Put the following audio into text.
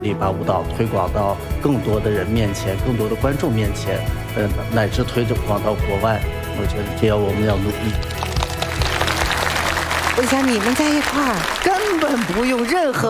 把舞蹈推广到更多的人面前，更多的观众面前，乃至推广到国外。我觉得这样我们要努力。 我想你们在一块儿根本不用任何。